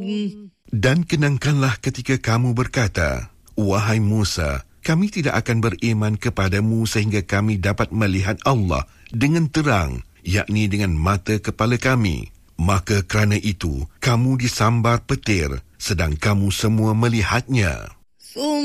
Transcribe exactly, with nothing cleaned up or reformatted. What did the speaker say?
Dan kenangkanlah ketika kamu berkata, Wahai Musa, kami tidak akan beriman kepadamu sehingga kami dapat melihat Allah dengan terang, yakni dengan mata kepala kami. Maka kerana itu, kamu disambar petir, sedang kamu semua melihatnya.